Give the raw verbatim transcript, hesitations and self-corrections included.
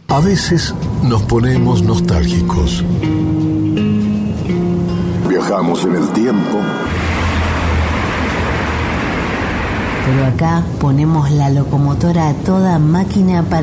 A veces nos ponemos nostálgicos. Viajamos en el tiempo. Pero acá ponemos la locomotora a toda máquina para